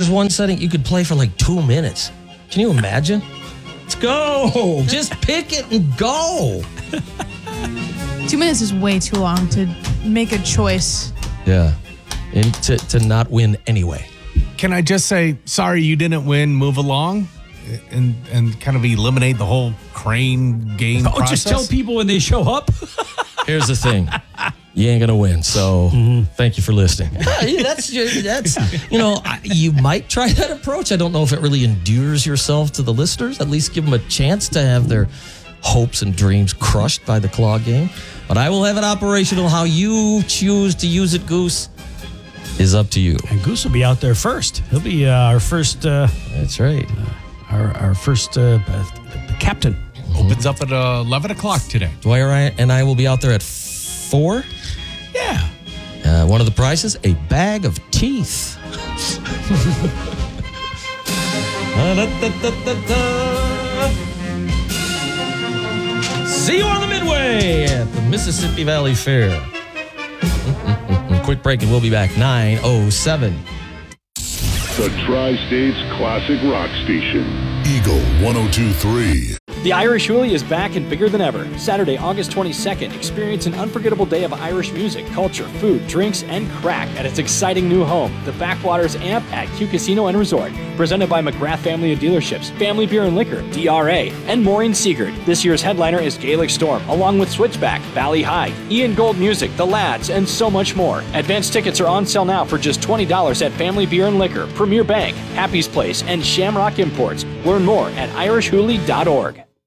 There's one setting you could play for like 2 minutes. Can you imagine? Let's go. Just pick it and go. 2 minutes is way too long to make a choice. Yeah. And to not win anyway. Can I just say, sorry you didn't win, move along? And kind of eliminate the whole crane game process? Just tell people when they show up. Here's the thing. You ain't going to win, so thank you for listening. Yeah, that's you might try that approach. I don't know if it really endears yourself to the listeners. At least give them a chance to have their hopes and dreams crushed by the claw game. But I will have it operational. How you choose to use it, Goose, is up to you. And Goose will be out there first. He'll be our first. That's right. Our first captain. Opens up at 11 o'clock today. Dwyer and I will be out there at 4. Yeah. One of the prizes, a bag of teeth. See you on the Midway at the Mississippi Valley Fair. Quick break and we'll be back. 9:07. The Tri-State's classic rock station. Eagle 102.3. The Irish Hoolie is back and bigger than ever. Saturday, August 22nd, experience an unforgettable day of Irish music, culture, food, drinks, and crack at its exciting new home, the Backwaters Amp at Q Casino and Resort. Presented by McGrath Family of Dealerships, Family Beer and Liquor, DRA, and Maureen Siegert. This year's headliner is Gaelic Storm, along with Switchback, Valley High, Ian Gold Music, The Lads, and so much more. Advanced tickets are on sale now for just $20 at Family Beer and Liquor, Premier Bank, Happy's Place, and Shamrock Imports. Learn more at irishhoolie.org.